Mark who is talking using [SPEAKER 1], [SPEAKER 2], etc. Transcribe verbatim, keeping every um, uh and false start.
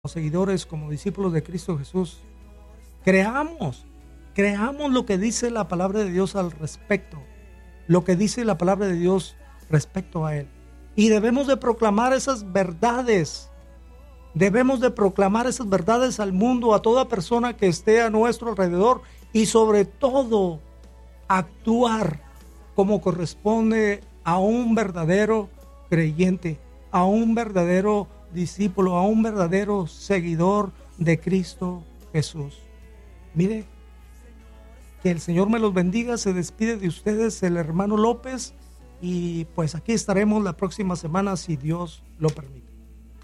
[SPEAKER 1] seguidores, como discípulos de Cristo Jesús, creamos, creamos lo que dice la palabra de Dios al respecto, lo que dice la palabra de Dios respecto a Él. Y debemos de proclamar esas verdades, debemos de proclamar esas verdades al mundo, a toda persona que esté a nuestro alrededor, y sobre todo actuar como corresponde a un verdadero creyente, a un verdadero discípulo, a un verdadero seguidor de Cristo Jesús. Mire, que el Señor me los bendiga. Se despide de ustedes el hermano López, y pues aquí estaremos la próxima semana si Dios lo permite.